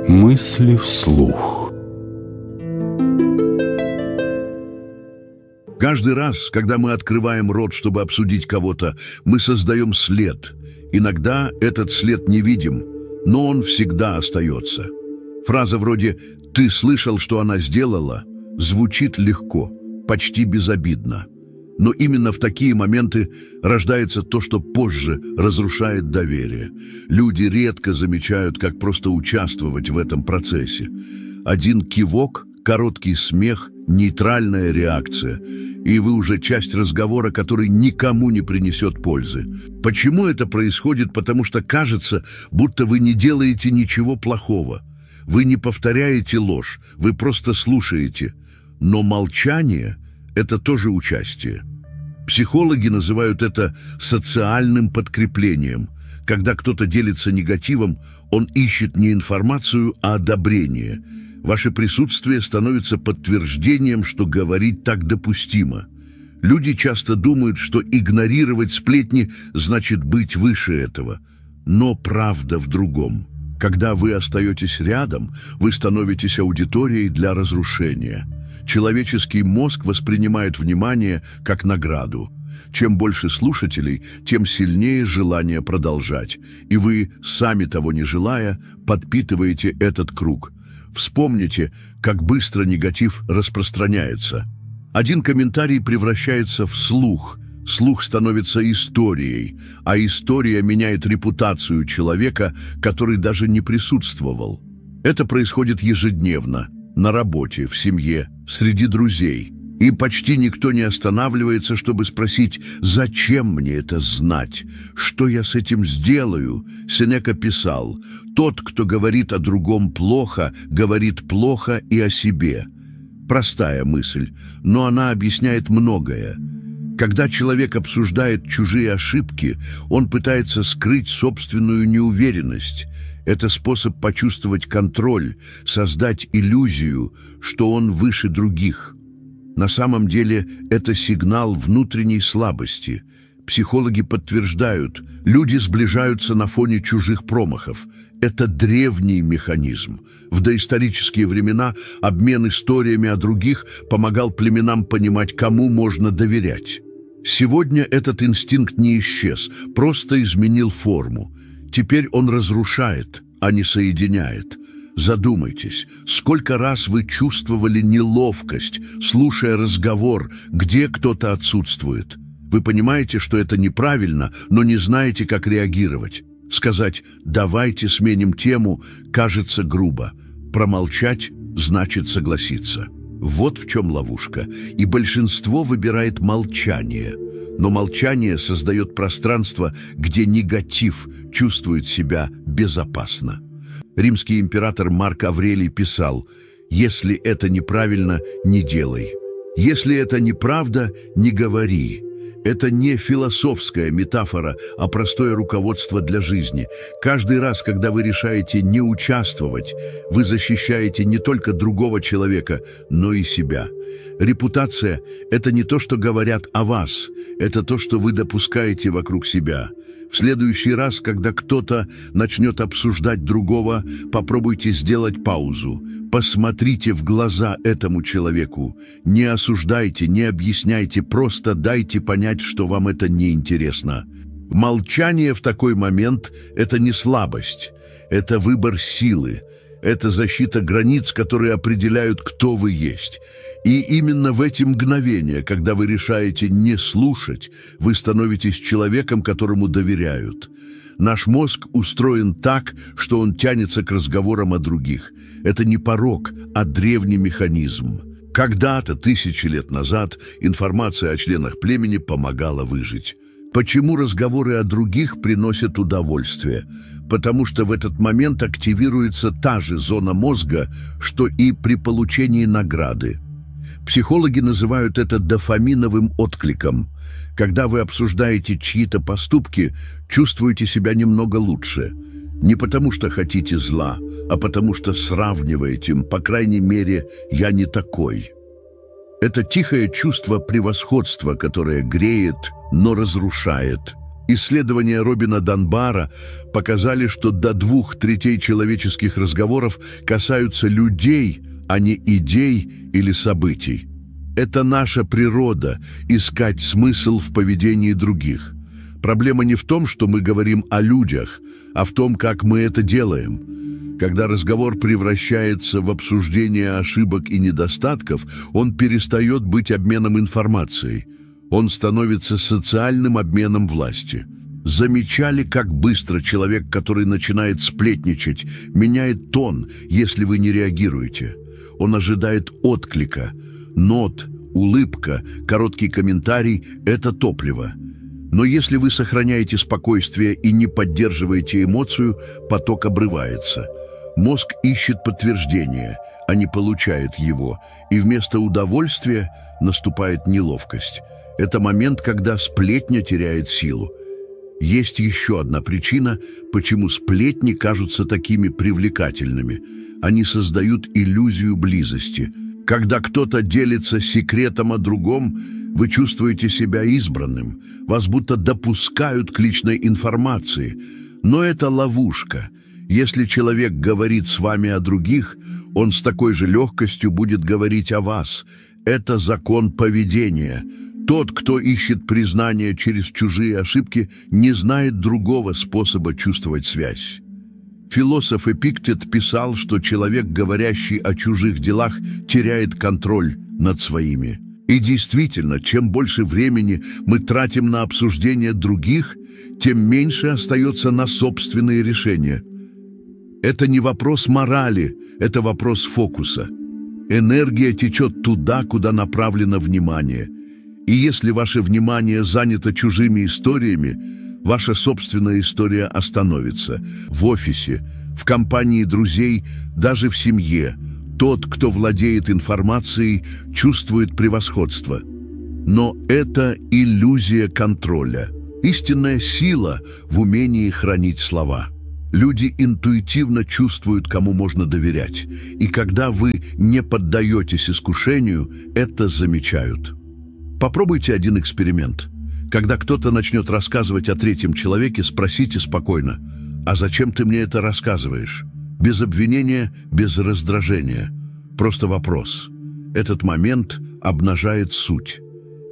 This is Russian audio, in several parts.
Мысли вслух. Каждый раз, когда мы открываем рот, чтобы обсудить кого-то, мы создаем след. Иногда этот след невидим, но он всегда остается. Фраза вроде «ты слышал, что она сделала» звучит легко, почти безобидно. Но именно в такие моменты рождается то, что позже разрушает доверие. Люди редко замечают, как просто участвовать в этом процессе. Один кивок, короткий смех, нейтральная реакция, и вы уже часть разговора, который никому не принесет пользы. Почему это происходит? Потому что кажется, будто вы не делаете ничего плохого. Вы не повторяете ложь, вы просто слушаете. Но молчание – это тоже участие. Психологи называют это социальным подкреплением. Когда кто-то делится негативом, он ищет не информацию, а одобрение. Ваше присутствие становится подтверждением, что говорить так допустимо. Люди часто думают, что игнорировать сплетни значит быть выше этого. Но правда в другом. Когда вы остаетесь рядом, вы становитесь аудиторией для разрушения. Человеческий мозг воспринимает внимание как награду. Чем больше слушателей, тем сильнее желание продолжать. И вы, сами того не желая, подпитываете этот круг. Вспомните, как быстро негатив распространяется. Один комментарий превращается в слух. Слух становится историей, а история меняет репутацию человека, который даже не присутствовал. Это происходит ежедневно, на работе, в семье, среди друзей. И почти никто не останавливается, чтобы спросить, зачем мне это знать, что я с этим сделаю. Сенека писал, тот, кто говорит о другом плохо, говорит плохо и о себе. Простая мысль, но она объясняет многое. Когда человек обсуждает чужие ошибки, он пытается скрыть собственную неуверенность. Это способ почувствовать контроль, создать иллюзию, что он выше других. На самом деле это сигнал внутренней слабости. Психологи подтверждают, люди сближаются на фоне чужих промахов. Это древний механизм. В доисторические времена обмен историями о других помогал племенам понимать, кому можно доверять. Сегодня этот инстинкт не исчез, просто изменил форму. Теперь он разрушает, а не соединяет. Задумайтесь, сколько раз вы чувствовали неловкость, слушая разговор, где кто-то отсутствует. Вы понимаете, что это неправильно, но не знаете, как реагировать. Сказать «давайте сменим тему» кажется грубо. Промолчать значит согласиться. Вот в чем ловушка. И большинство выбирает молчание. Но молчание создает пространство, где негатив чувствует себя безопасно. Римский император Марк Аврелий писал: «Если это неправильно, не делай. Если это неправда, не говори». Это не философская метафора, а простое руководство для жизни. Каждый раз, когда вы решаете не участвовать, вы защищаете не только другого человека, но и себя. Репутация – это не то, что говорят о вас, это то, что вы допускаете вокруг себя. В следующий раз, когда кто-то начнет обсуждать другого, попробуйте сделать паузу. Посмотрите в глаза этому человеку. Не осуждайте, не объясняйте, просто дайте понять, что вам это неинтересно. Молчание в такой момент – это не слабость, это выбор силы. Это защита границ, которые определяют, кто вы есть. И именно в эти мгновения, когда вы решаете не слушать, вы становитесь человеком, которому доверяют. Наш мозг устроен так, что он тянется к разговорам о других. Это не порок, а древний механизм. Когда-то, тысячи лет назад, информация о членах племени помогала выжить. Почему разговоры о других приносят удовольствие? Потому что в этот момент активируется та же зона мозга, что и при получении награды. Психологи называют это дофаминовым откликом. Когда вы обсуждаете чьи-то поступки, чувствуете себя немного лучше. Не потому что хотите зла, а потому что сравниваете, по крайней мере, «я не такой». Это тихое чувство превосходства, которое греет, но разрушает. Исследования Робина Данбара показали, что до 2/3 человеческих разговоров касаются людей, а не идей или событий. Это наша природа – искать смысл в поведении других. Проблема не в том, что мы говорим о людях, а в том, как мы это делаем. Когда разговор превращается в обсуждение ошибок и недостатков, он перестает быть обменом информацией. Он становится социальным обменом власти. Замечали, как быстро человек, который начинает сплетничать, меняет тон, если вы не реагируете? Он ожидает отклика. Нот, улыбка, короткий комментарий – это топливо. Но если вы сохраняете спокойствие и не поддерживаете эмоцию, поток обрывается. Мозг ищет подтверждение, а не получает его, и вместо удовольствия наступает неловкость. Это момент, когда сплетня теряет силу. Есть еще одна причина, почему сплетни кажутся такими привлекательными. Они создают иллюзию близости. Когда кто-то делится секретом о другом, вы чувствуете себя избранным. Вас будто допускают к личной информации. Но это ловушка. Если человек говорит с вами о других, он с такой же легкостью будет говорить о вас. Это закон поведения. Тот, кто ищет признание через чужие ошибки, не знает другого способа чувствовать связь. Философ Эпиктет писал, что человек, говорящий о чужих делах, теряет контроль над своими. И действительно, чем больше времени мы тратим на обсуждение других, тем меньше остается на собственные решения. Это не вопрос морали, это вопрос фокуса. Энергия течет туда, куда направлено внимание. И если ваше внимание занято чужими историями, ваша собственная история остановится. В офисе, в компании друзей, даже в семье. Тот, кто владеет информацией, чувствует превосходство. Но это иллюзия контроля. Истинная сила в умении хранить слова. Люди интуитивно чувствуют, кому можно доверять. И когда вы не поддаетесь искушению, это замечают. Попробуйте один эксперимент. Когда кто-то начнет рассказывать о третьем человеке, спросите спокойно: «А зачем ты мне это рассказываешь?» Без обвинения, без раздражения. Просто вопрос. Этот момент обнажает суть.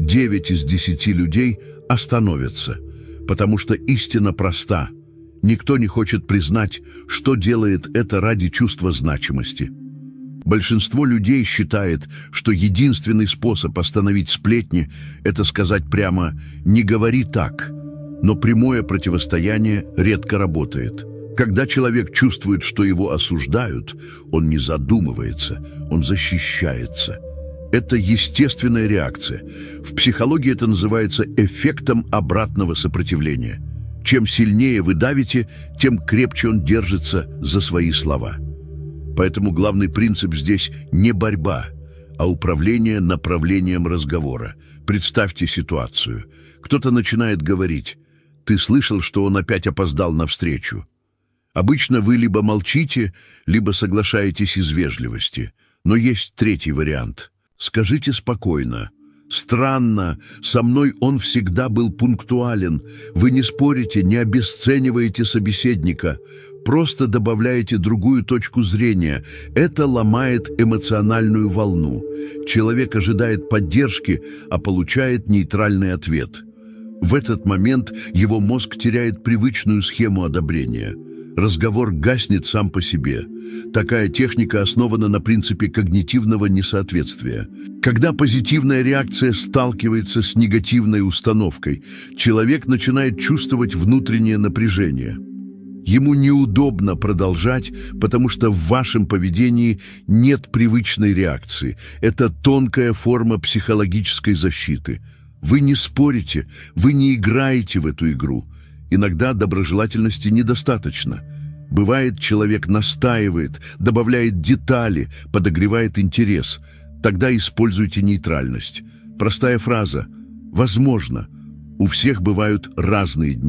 9 из 10 людей остановятся, потому что истина проста. Никто не хочет признать, что делает это ради чувства значимости. Большинство людей считает, что единственный способ остановить сплетни – это сказать прямо «не говори так». Но прямое противостояние редко работает. Когда человек чувствует, что его осуждают, он не задумывается, он защищается. Это естественная реакция. В психологии это называется эффектом обратного сопротивления. Чем сильнее вы давите, тем крепче он держится за свои слова. Поэтому главный принцип здесь не борьба, а управление направлением разговора. Представьте ситуацию. Кто-то начинает говорить: «Ты слышал, что он опять опоздал на встречу?» Обычно вы либо молчите, либо соглашаетесь из вежливости. Но есть третий вариант. Скажите спокойно: «Странно, со мной он всегда был пунктуален. Вы не спорите, не обесцениваете собеседника, просто добавляете другую точку зрения. Это ломает эмоциональную волну. Человек ожидает поддержки, а получает нейтральный ответ. В этот момент его мозг теряет привычную схему одобрения. Разговор гаснет сам по себе. Такая техника основана на принципе когнитивного несоответствия. Когда позитивная реакция сталкивается с негативной установкой, человек начинает чувствовать внутреннее напряжение. Ему неудобно продолжать, потому что в вашем поведении нет привычной реакции. Это тонкая форма психологической защиты. Вы не спорите, вы не играете в эту игру. Иногда доброжелательности недостаточно. Бывает, человек настаивает, добавляет детали, подогревает интерес. Тогда используйте нейтральность. Простая фраза: «Возможно». У всех бывают разные дни.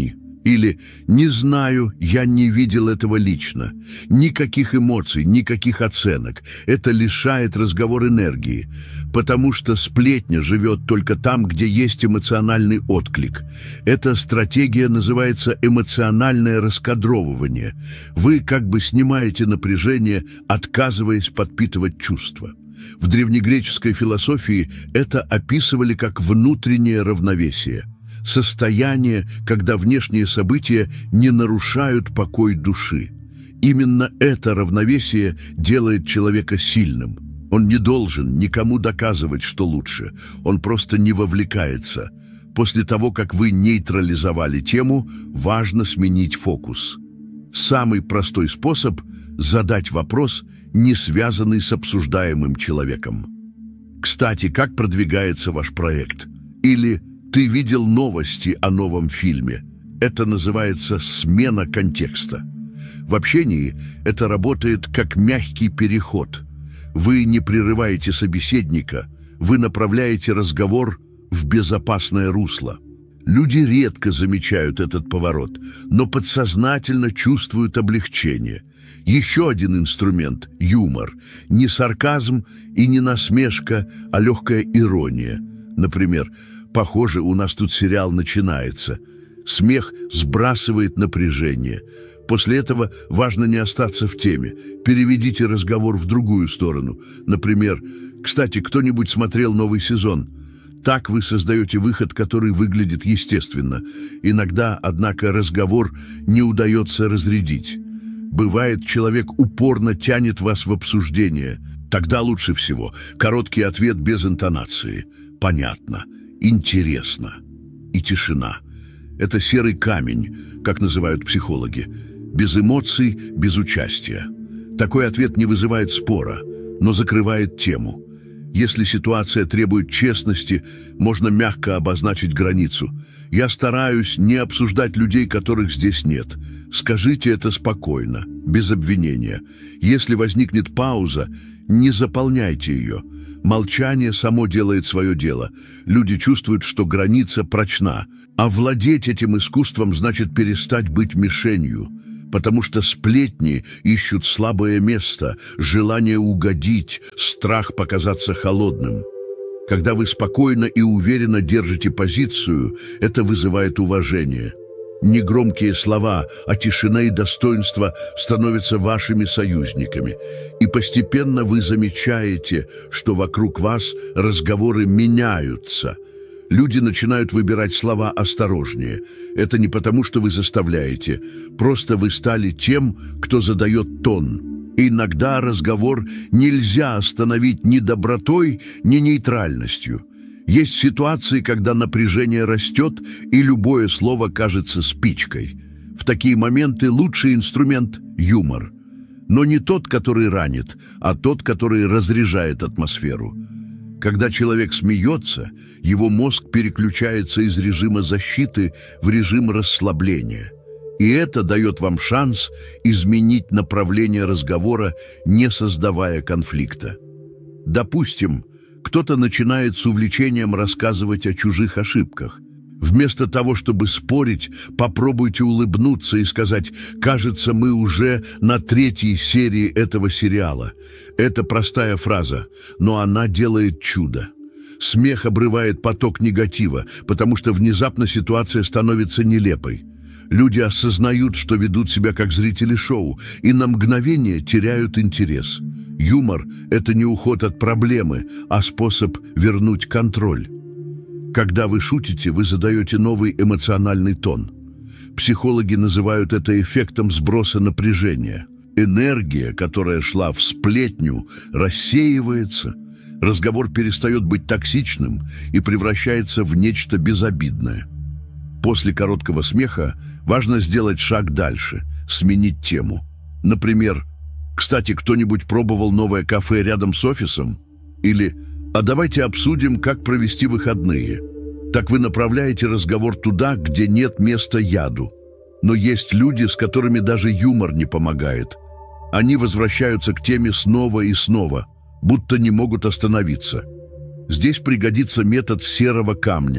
Или «не знаю, я не видел этого лично». Никаких эмоций, никаких оценок. Это лишает разговор энергии, потому что сплетня живет только там, где есть эмоциональный отклик. Эта стратегия называется эмоциональное раскадровывание. Вы как бы снимаете напряжение, отказываясь подпитывать чувства. В древнегреческой философии это описывали как внутреннее равновесие. Состояние, когда внешние события не нарушают покой души. Именно это равновесие делает человека сильным. Он не должен никому доказывать, что лучше. Он просто не вовлекается. После того, как вы нейтрализовали тему, важно сменить фокус. Самый простой способ – задать вопрос, не связанный с обсуждаемым человеком. Кстати, как продвигается ваш проект? Или «ты видел новости о новом фильме?» Это называется смена контекста. В общении это работает как мягкий переход. Вы не прерываете собеседника, вы направляете разговор в безопасное русло. Люди редко замечают этот поворот, но подсознательно чувствуют облегчение. Еще один инструмент – юмор. Не сарказм и не насмешка, а легкая ирония. Например, «Похоже, у нас тут сериал начинается». Смех сбрасывает напряжение. После этого важно не остаться в теме. Переведите разговор в другую сторону. Например, «Кстати, кто-нибудь смотрел новый сезон?» Так вы создаете выход, который выглядит естественно. Иногда, однако, разговор не удается разрядить. Бывает, человек упорно тянет вас в обсуждение. Тогда лучше всего короткий ответ без интонации. Понятно, интересно и тишина. Это серый камень, как называют психологи. Без эмоций, без участия. Такой ответ не вызывает спора, но закрывает тему. Если ситуация требует честности, можно мягко обозначить границу. Я стараюсь не обсуждать людей, которых здесь нет. Скажите это спокойно, без обвинения. Если возникнет пауза, не заполняйте ее. Молчание само делает свое дело. Люди чувствуют, что граница прочна. А владеть этим искусством значит перестать быть мишенью. Потому что сплетни ищут слабое место, желание угодить, страх показаться холодным. Когда вы спокойно и уверенно держите позицию, это вызывает уважение. Негромкие слова, а тишина и достоинство становятся вашими союзниками. И постепенно вы замечаете, что вокруг вас разговоры меняются. Люди начинают выбирать слова осторожнее. Это не потому, что вы заставляете. Просто вы стали тем, кто задает тон. Иногда разговор нельзя остановить ни добротой, ни нейтральностью. Есть ситуации, когда напряжение растет, и любое слово кажется спичкой. В такие моменты лучший инструмент – юмор. Но не тот, который ранит, а тот, который разряжает атмосферу. Когда человек смеется, его мозг переключается из режима защиты в режим расслабления. И это дает вам шанс изменить направление разговора, не создавая конфликта. Допустим, кто-то начинает с увлечением рассказывать о чужих ошибках. Вместо того, чтобы спорить, попробуйте улыбнуться и сказать: «Кажется, мы уже на 3-й серии этого сериала». Это простая фраза, но она делает чудо. Смех обрывает поток негатива, потому что внезапно ситуация становится нелепой. Люди осознают, что ведут себя как зрители шоу, и на мгновение теряют интерес. Юмор – это не уход от проблемы, а способ вернуть контроль. Когда вы шутите, вы задаете новый эмоциональный тон. Психологи называют это эффектом сброса напряжения. Энергия, которая шла в сплетню, рассеивается, разговор перестает быть токсичным и превращается в нечто безобидное. После короткого смеха важно сделать шаг дальше, сменить тему. Например, «Кстати, кто-нибудь пробовал новое кафе рядом с офисом?» Или «А давайте обсудим, как провести выходные». Так вы направляете разговор туда, где нет места яду. Но есть люди, с которыми даже юмор не помогает. Они возвращаются к теме снова и снова, будто не могут остановиться. Здесь пригодится метод серого камня.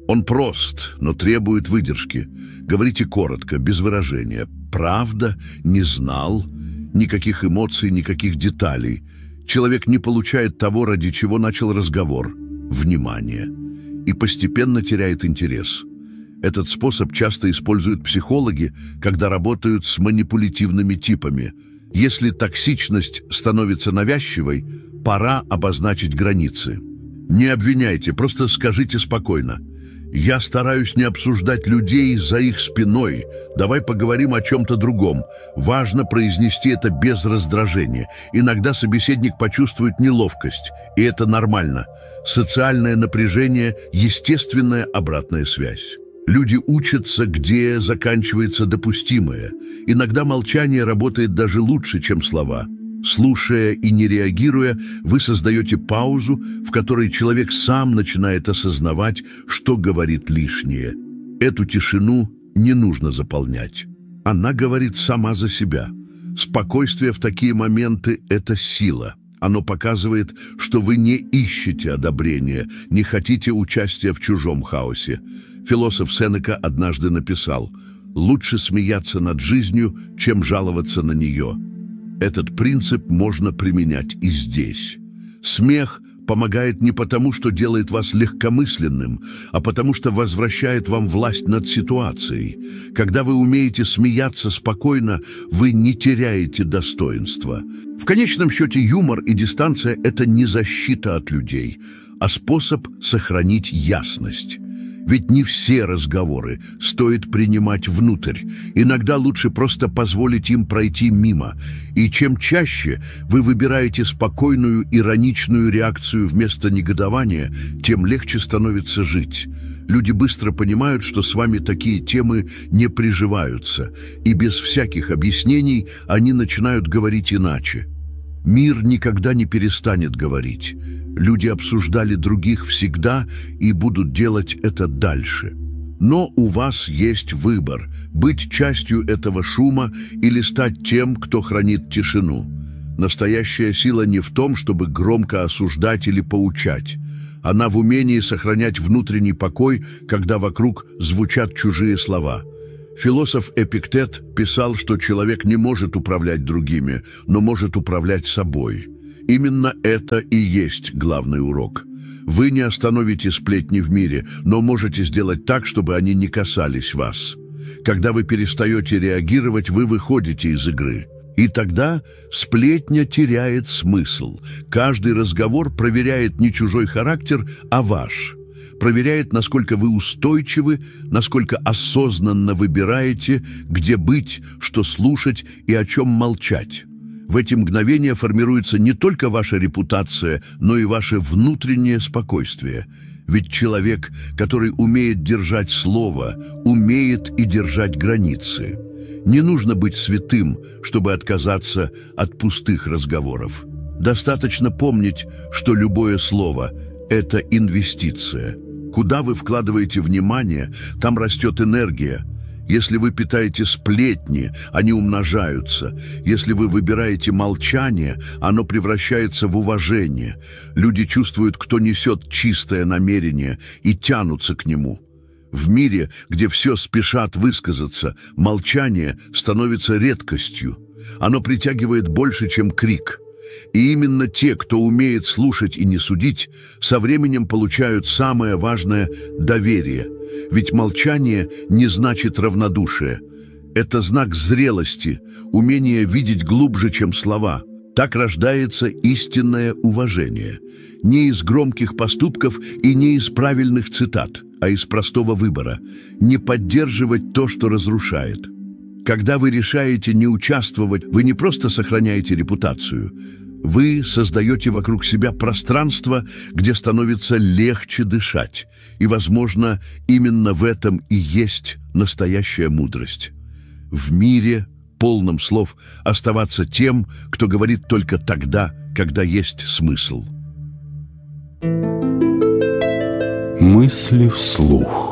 Он прост, но требует выдержки. Говорите коротко, без выражения. Правда, не знал, никаких эмоций, никаких деталей. Человек не получает того, ради чего начал разговор – внимание. И постепенно теряет интерес. Этот способ часто используют психологи, когда работают с манипулятивными типами. Если токсичность становится навязчивой, пора обозначить границы. Не обвиняйте, просто скажите спокойно. «Я стараюсь не обсуждать людей за их спиной. Давай поговорим о чем-то другом. Важно произнести это без раздражения. Иногда собеседник почувствует неловкость, и это нормально. Социальное напряжение – естественная обратная связь. Люди учатся, где заканчивается допустимое. Иногда молчание работает даже лучше, чем слова. Слушая и не реагируя, вы создаете паузу, в которой человек сам начинает осознавать, что говорит лишнее. Эту тишину не нужно заполнять. Она говорит сама за себя. Спокойствие в такие моменты – это сила. Оно показывает, что вы не ищете одобрения, не хотите участия в чужом хаосе. Философ Сенека однажды написал: «Лучше смеяться над жизнью, чем жаловаться на нее». Этот принцип можно применять и здесь. Смех помогает не потому, что делает вас легкомысленным, а потому что возвращает вам власть над ситуацией. Когда вы умеете смеяться спокойно, вы не теряете достоинства. В конечном счете юмор и дистанция – это не защита от людей, а способ сохранить ясность. Ведь не все разговоры стоит принимать внутрь. Иногда лучше просто позволить им пройти мимо. И чем чаще вы выбираете спокойную, ироничную реакцию вместо негодования, тем легче становится жить. Люди быстро понимают, что с вами такие темы не приживаются, и без всяких объяснений они начинают говорить иначе. Мир никогда не перестанет говорить. Люди обсуждали других всегда и будут делать это дальше. Но у вас есть выбор – быть частью этого шума или стать тем, кто хранит тишину. Настоящая сила не в том, чтобы громко осуждать или поучать. Она в умении сохранять внутренний покой, когда вокруг звучат чужие слова. Философ Эпиктет писал, что человек не может управлять другими, но может управлять собой. Именно это и есть главный урок. Вы не остановите сплетни в мире, но можете сделать так, чтобы они не касались вас. Когда вы перестаете реагировать, вы выходите из игры. И тогда сплетня теряет смысл. Каждый разговор проверяет не чужой характер, а ваш. Проверяет, насколько вы устойчивы, насколько осознанно выбираете, где быть, что слушать и о чем молчать. В эти мгновения формируется не только ваша репутация, но и ваше внутреннее спокойствие. Ведь человек, который умеет держать слово, умеет и держать границы. Не нужно быть святым, чтобы отказаться от пустых разговоров. Достаточно помнить, что любое слово – это инвестиция. Куда вы вкладываете внимание, там растет энергия. Если вы питаете сплетни, они умножаются. Если вы выбираете молчание, оно превращается в уважение. Люди чувствуют, кто несет чистое намерение, и тянутся к нему. В мире, где все спешат высказаться, молчание становится редкостью. Оно притягивает больше, чем крик. И именно те, кто умеет слушать и не судить, со временем получают самое важное – доверие. Ведь молчание не значит равнодушие. Это знак зрелости, умение видеть глубже, чем слова. Так рождается истинное уважение. Не из громких поступков и не из правильных цитат, а из простого выбора. Не поддерживать то, что разрушает. Когда вы решаете не участвовать, вы не просто сохраняете репутацию. Вы создаете вокруг себя пространство, где становится легче дышать. И, возможно, именно в этом и есть настоящая мудрость. В мире, полном слов, оставаться тем, кто говорит только тогда, когда есть смысл. Мысли вслух.